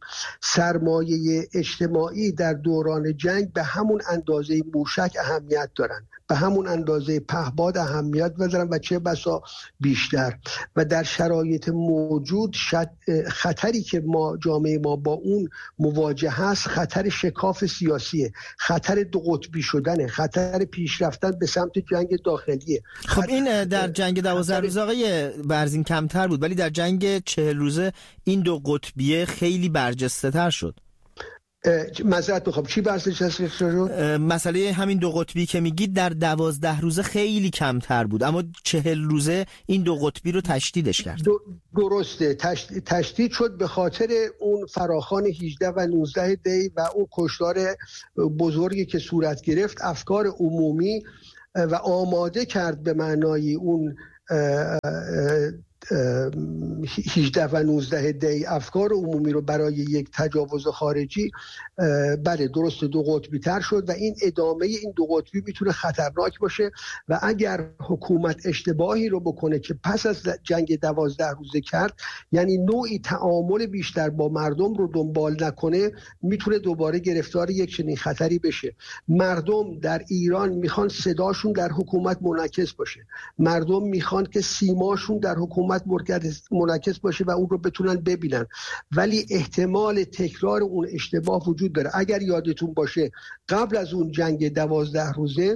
سرمایه اجتماعی در دوران جنگ به همون اندازه موشک اهمیت دارن. به همون اندازه پهباد اهمیت بدارن و چه بسا بیشتر. و در شرایط موجود خطری که ما جامعه ما با اون مواجه هست خطر شکاف سیاسیه، خطر دو قطبی شدنه، خطر پیشرفتن به سمت جنگ داخلیه. خب این در جنگ دوازده روزه آقای برزین کمتر بود، ولی در جنگ چهل روزه این دو قطبیه خیلی برجسته تر شد. معذرت میخوام چی برجسته شد؟ مسئله همین دو قطبی که میگید در دوازده روزه خیلی کمتر بود، اما چهل روزه این دو قطبی رو تشدیدش کرد. درسته، تشدید شد به خاطر اون فراخوان هجده و نوزده دی و اون کشتار بزرگی که صورت گرفت. افکار عمومی و آماده کرد به معنای اون هجده و نوزده دی افکار عمومی رو برای یک تجاوز خارجی. بله درست دو قطبی تر شد و این ادامه این دو قطبی میتونه خطرناک باشه و اگر حکومت اشتباهی رو بکنه که پس از جنگ دوازده روزه کرد، یعنی نوعی تعامل بیشتر با مردم رو دنبال نکنه، میتونه دوباره گرفتار یک چنین خطری بشه. مردم در ایران میخوان صداشون در حکومت منعکس باشه، مردم میخوان که سیماشون در حکومت منعکس باشه و اون رو بتونن ببینن، ولی احتمال تکرار اون اشتباه وجود داره. اگر یادتون باشه قبل از اون جنگ دوازده روزه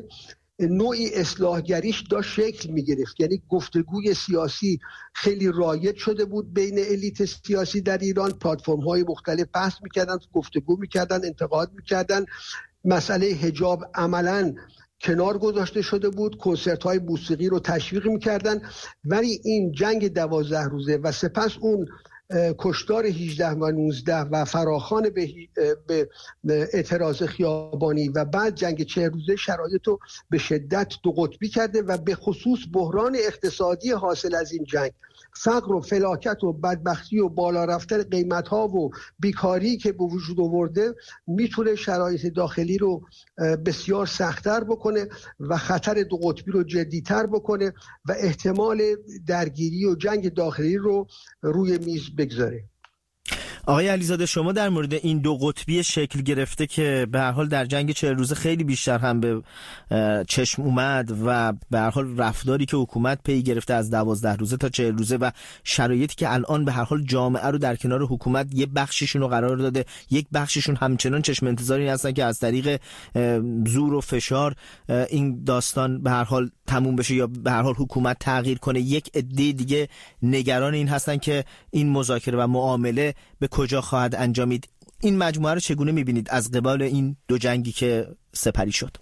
نوعی اصلاحگریش داشت شکل میگرفت، یعنی گفتگوی سیاسی خیلی رایج شده بود بین الیت سیاسی در ایران، پلتفرم های مختلف بحث میکردن، گفتگو میکردن، انتقاد میکردن. مسئله حجاب عملاً کنار گذاشته شده بود، کنسرت های موسیقی رو تشویق میکردن. ولی این جنگ دوازده روزه و سپس اون کشتار هجده و نوزده و فراخوان به, به اعتراض خیابانی و بعد جنگ چهل روزه شرایط رو به شدت دو قطبی کرده و به خصوص بحران اقتصادی حاصل از این جنگ، فقر و فلاکت و بدبختی و بالا رفتن قیمت ها و بیکاری که به وجود آورده میتونه شرایط داخلی رو بسیار سخت‌تر بکنه و خطر دو قطبی رو جدی‌تر بکنه و احتمال درگیری و جنگ داخلی رو روی میز بگذاره. آقای علیزاده، شما در مورد این دو قطبی شکل گرفته که به هر حال در جنگ چهل روزه خیلی بیشتر هم به چشم اومد و به هر حال رفتاری که حکومت پی گرفته از دوازده روزه تا چهل روزه و شرایطی که الان به هر حال جامعه رو در کنار حکومت یه بخششون رو قرار داده، یک بخششون همچنان چشم انتظاری هستن که از طریق زور و فشار این داستان به هر حال تموم بشه یا به هر حال حکومت تغییر کنه. یک عده دیگه نگران این هستن که این مذاکره و معامله به کجا خواهد انجامید. این مجموعه رو چگونه میبینید از قبال این دو جنگی که سپری شد؟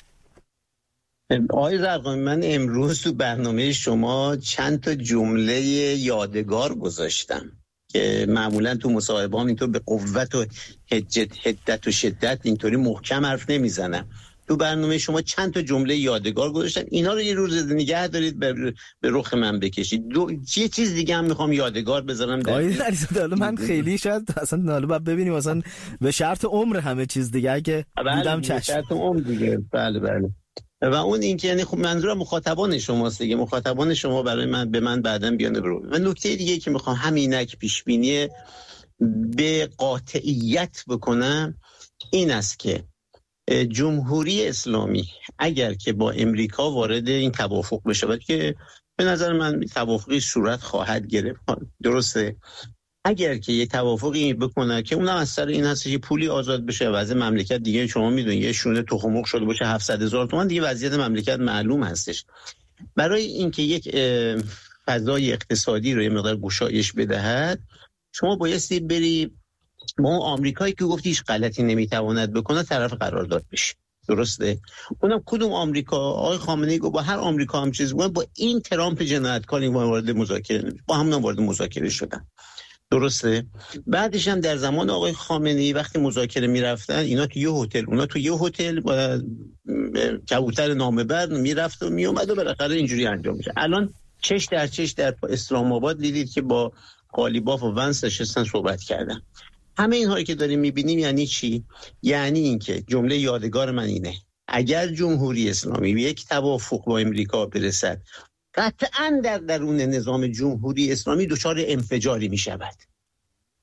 آقای زرقامی، من امروز تو برنامه شما چند تا جمله یادگار گذاشتم که معمولا تو مصاحبه هم اینطور به قوت و حجت حدت و شدت اینطوری محکم حرف نمیزنم. تو برنامه شما چند تا جمله یادگار گذاشتم، اینا رو یه روز نگه دارید به, به رخ من بکشید. دو... یه چیز دیگه هم میخوام یادگار بذارم در آقای من خیلی شاید اصلا نالو باید ببینیم اصلا به شرط عمر همه چیز دیگه که دیدم چشم شرط عمر دیگه. بله بله. و اون این که یعنی خب منظورم مخاطبان شماست دیگه، مخاطبان شما برای من به من بعداً بیان برو. و نکته دیگه که میخوام همینک پیش بینی به قاطعیت بکنم این است که جمهوری اسلامی اگر که با امریکا وارد این توافق بشه که به نظر من توافقی صورت خواهد گرفت، درسته، اگر که یه توافقی بکنه که اونم از سر این هست که پولی آزاد بشه و از مملکت دیگه شما میدونید یه شونه تخم مرغ شده باشه هفتصد هزار تومان دیگه وضعیت مملکت معلوم هستش. برای اینکه یک فضای اقتصادی رو یه مقدار گشایش بدهد شما بایستی بری با اون آمریکایی که گفتی هیچ غلطی نمیتواند بکنه طرف قرارداد بشه، درسته؟ اونم کدوم آمریکا؟ آقای خامنه‌ای گفت با هر آمریکا هم چیز بود، با این ترامپ جنایتکار وارد مذاکره نمیشه، با همون وارد مذاکره شدن، درسته؟ بعدش هم در زمان آقای خامنه‌ای وقتی مذاکره میرفتن اینا تو یه هتل، اونا تو یه هتل با کبوتر نامه‌بر میرفت و میومد و بالاخره اینجوری انجام میشه. الان چش در چش در اسلام آباد دیدید که با قالیباف و ونس نشستن صحبت کردن. همه اینهایی که داریم میبینیم یعنی چی؟ یعنی اینکه جمله یادگار من اینه: اگر جمهوری اسلامی به یک توافق با امریکا برسد قطعاً در درون نظام جمهوری اسلامی دچار انفجاری میشود.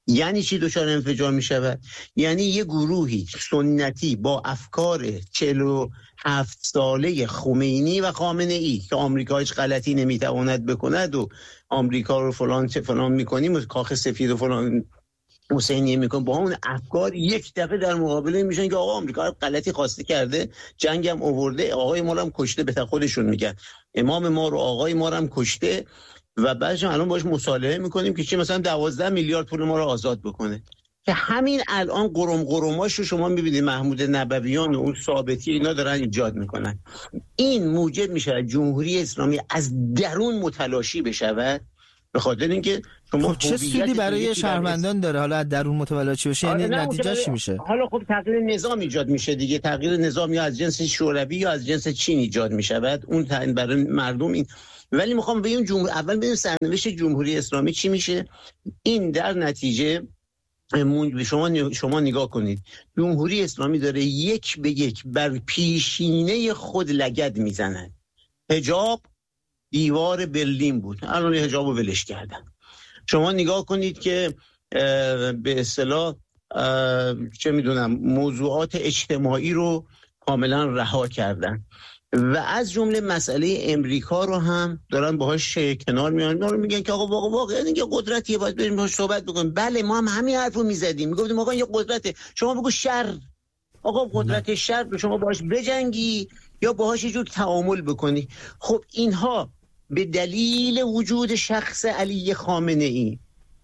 یعنی چی دچار انفجار می شود؟ یعنی یه گروهی سنتی با افکار چهل و هفت ساله خمینی و خامنه ای که آمریکا هیچ غلطی نمیتواند بکند و آمریکا رو فلان چه فلان میکنیم، کاخ سفید و فلان حسینیه میکنه، با اون افکار یک دفعه در مقابله میشن که آقا آمریکا غلطی خواسته کرده، جنگ هم آورده، آقای ما رو هم کشته، به خودشون میگن امام ما رو آقای ما رو هم کشته و بعدش الان باش مصالحه میکنیم که چی مثلا دوازده میلیارد پول ما رو آزاد بکنه. که همین الان قرم قرماش رو شما میبینید محمود نبویان و اون ثابتی اینا دارن ایجاد میکنن. این موجب میشه جمهوری اسلامی از درون متلاشی بشود، به خاطر اینکه خب چه سودی برای شهروندان داره حالا از درون متلاشی بشه؟ یعنی نتیجهش چی میشه؟ حالا خب تغییر نظام ایجاد میشه دیگه، تغییر نظام یا از جنس شوروی یا از جنس چین ایجاد میشود، اون تعیین برای مردم. این ولی میخوام ببینم جمهور اول ببینیم سرنوشت جمهوری اسلامی چی میشه. این در نتیجه شما شما نگاه کنید، جمهوری اسلامی داره یک به یک بر پیشینه خود لگد میزنه. حجاب دیوار برلین بود، الان حجابو ولش کردن. شما نگاه کنید که به اصطلاح چه میدونم موضوعات اجتماعی رو کاملا رها کردن و از جمله مسئله امریکا رو هم دارن باهاش کنار میان، دارن میگن که آقا واقعا واقعا اینکه قدرتیه باید بریم باهاش صحبت بکنیم. بله ما هم همین حرفو میزدیم، میگفتیم آقا این قدرته، شما بگو شر، آقا قدرت شر رو شما باهاش بجنگی یا باهاش یه جور تعامل بکنی. خب اینها به دلیل وجود شخص علی خامنه ای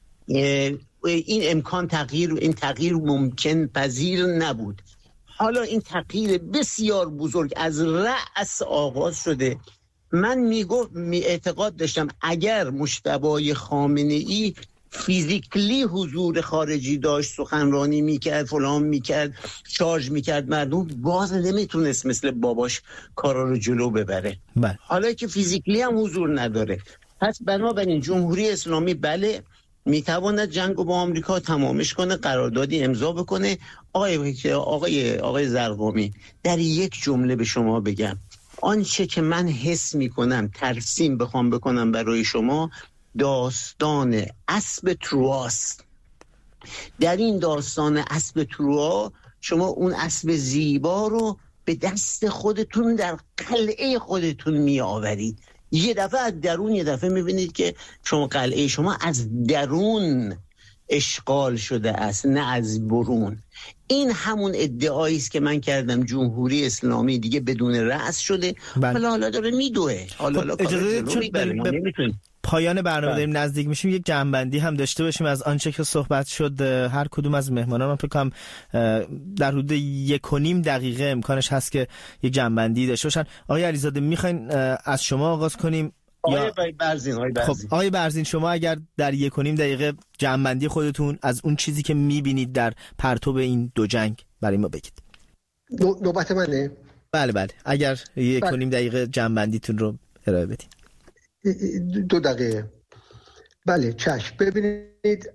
این امکان تغییر این تغییر ممکن پذیر نبود. حالا این تغییر بسیار بزرگ از رأس آغاز شده. من میگفت می اعتقاد داشتم اگر مجتبی خامنه ای فیزیکلی حضور خارجی داشت، سخنرانی میکرد، فلان میکرد، شارژ میکرد مردم، باز نمیتونست مثل باباش کارا رو جلو ببره. بله. حالا که فیزیکلی هم حضور نداره، پس بنابراین جمهوری اسلامی بله میتواند جنگ با آمریکا تمامش کنه، قراردادی امضا بکنه. آقای آقای آقای زرقامی، در یک جمله به شما بگم، آنچه که من حس میکنم ترسیم بخوام بکنم برای شما، داستان اسب ترواست. در این داستان اسب تروا شما اون اسب زیبا رو به دست خودتون در قلعه خودتون می آورید. یه دفعه از درون یه دفعه میبینید که شما قلعه شما از درون اشغال شده است، نه از برون. این همون ادعایی است که من کردم جمهوری اسلامی دیگه بدون رأس شده. حالا حالا داره میدوه. حالا حالا اجازه چون پایان برنامه داریم نزدیک میشیم، یک جنبندی هم داشته باشیم از آنچه که صحبت شد. هر کدوم از مهمانان من فکر کنم در حدود یک و نیم دقیقه امکانش هست که یک جنبندی داشته باشن. آقای علیزاده میخواین از شما آغاز کنیم؟ آقای برزین آقای برزین خب آقای برزین شما اگر در یک و نیم دقیقه جنبندی خودتون از اون چیزی که میبینید در پرتو این دو جنگ برای ما بگید. نوبت منه؟ بله بله اگر یک و نیم دقیقه جنبندیتون رو ارائه بدید. دو دقیقه. بله چشم. ببینید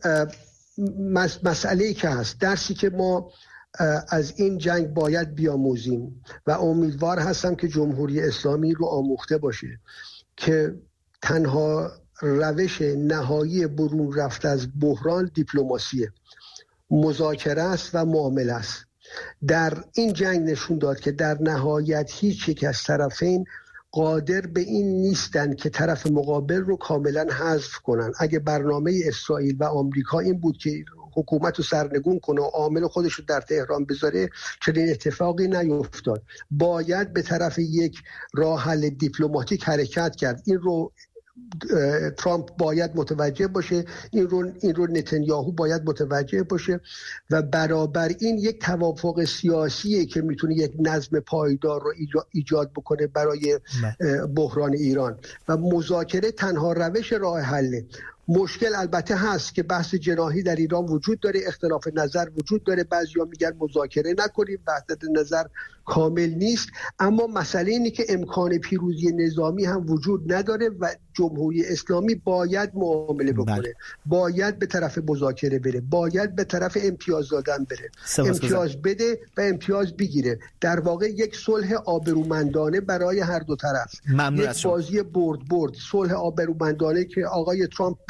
مسئله‌ای که هست، درسی که ما از این جنگ باید بیاموزیم و امیدوار هستم که جمهوری اسلامی رو آموخته باشه که تنها روش نهایی برون رفت از بحران دیپلماسیه، مذاکره است و معامله است. در این جنگ نشون داد که در نهایت هیچ یک از طرفین قادر به این نیستن که طرف مقابل رو کاملا حذف کنن. اگه برنامه اسرائیل و آمریکا این بود که حکومت رو سرنگون کنه و عامل خودش رو در تهران بذاره، چنین اتفاقی نیفتاد. باید به طرف یک راه حل دیپلماتیک حرکت کرد. این رو ترامپ باید متوجه باشه، این رو این رو نتانیاهو باید متوجه باشه و برابر این یک توافق سیاسیه که میتونه یک نظم پایدار رو ایجاد بکنه برای بحران ایران و مذاکره تنها روش راه حله. مشکل البته هست که بحث جناحی در ایران وجود داره، اختلاف نظر وجود داره، بعضیا میگن مذاکره نکنیم، وحدت نظر کامل نیست، اما مسئله اینه که امکان پیروزی نظامی هم وجود نداره و جمهوری اسلامی باید معامله بکنه. بله. باید به طرف مذاکره بره، باید به طرف امتیاز دادن بره، امتیاز بده و امتیاز بگیره. در واقع یک صلح آبرومندانه برای هر دو طرف، یک بازی برد برد، صلح آبرومندانه که آقای ترامپ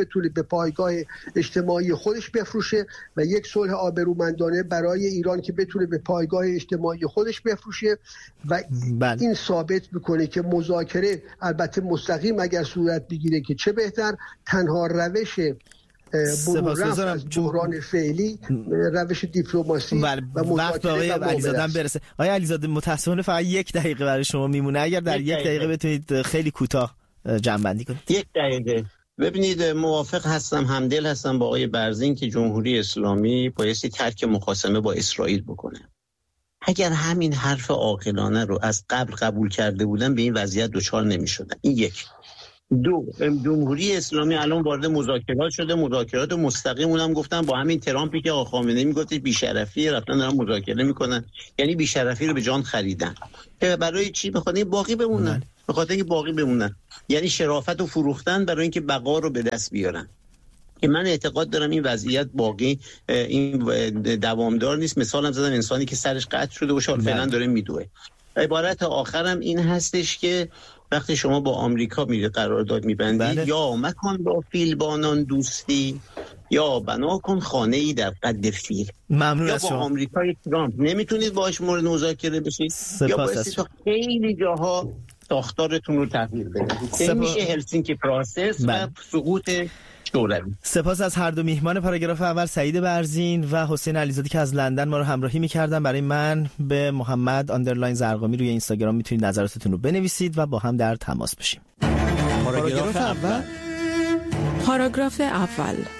بتونه به پایگاه اجتماعی خودش بفروشه و یک صلح آبرومندانه برای ایران که بتونه به پایگاه اجتماعی خودش بفروشه و بل. این ثابت میکنه که مذاکره البته مستقیم اگر صورت بگیره که چه بهتر، تنها روش برون از بحران فعلی روش دیپلماسی و مذاکره و علیزاده برسه. آقای علیزاده متأسفانه فقط یک دقیقه برای شما میمونه، اگر در یک دقیقه, دقیقه بتونید خیلی کوتاه جمع بندی کنید. یک دقیقه. ببینید موافق هستم، همدل هستم با آقای برزین که جمهوری اسلامی بایستی ترک مخاصمه با اسرائیل بکنه. اگر همین حرف عاقلانه رو از قبل قبول کرده بودن به این وضعیت دچار نمی‌شدن. این یک. دو، جمهوری اسلامی الان وارد مذاکرات شده، مذاکرات مستقیم اونم گفتن با همین ترامپی که آقا خامنه‌ای میگفت بی‌شرفی، رفتن دارن مذاکره میکنن، یعنی بی‌شرفی رو به جان خریدن. که برای چی؟ بخاطر اینکه باقی بمونن، به خاطر اینکه باقی بمونن، یعنی شرافت رو فروختن برای اینکه بقا رو به دست بیارن. که من اعتقاد دارم این وضعیت باقی این دوامدار نیست. مثالم زدم انسانی که سرش قطع شده و شال فعلا داره میدوه. عبارت آخرم این هستش که وقتی شما با آمریکا میری قرارداد میبندی، بله. یا مکن با فیلبانان دوستی یا بنا کن خانه ای در قد فیل. ممنون یا از با شما. آمریکای ترامپ نمیتونید باهاش مورد مذاکره بشید، یا باعث تا خیلی جاها ساختارتون رو تغییر بدید. این میشه هلسینکی پروسس و سقوط شوروی. سپاس از هر دو میهمان پاراگراف اول، سعید برزین و حسین علیزاده که از لندن ما رو همراهی می‌کردن. برای من به محمد آندرلاین زرقامی روی اینستاگرام میتونید نظراتتون رو بنویسید و با هم در تماس باشیم. پاراگراف اول. پاراگراف اول